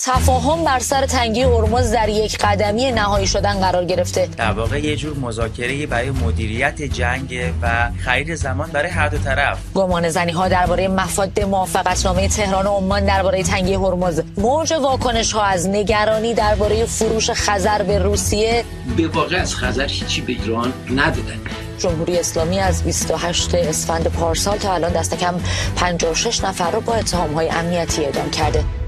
تفاهم بر سر تنگی هرمز در یک قدمی نهایی شدن قرار گرفته. در واقع یه جور مذاکره برای مدیریت جنگ و خرید زمان برای هر دو طرف. گمانه‌زنی‌ها درباره مفاد موافقتنامه تهران و عمان درباره تنگی هرمز، موج واکنش‌ها از نگرانی درباره فروش خزر به روسیه. به واقع از خزر هیچی به ایران ندادن. جمهوری اسلامی از 28 اسفند پارسال تا الان دست کم 56 نفر رو با اتهام‌های امنیتی اعدام کرده.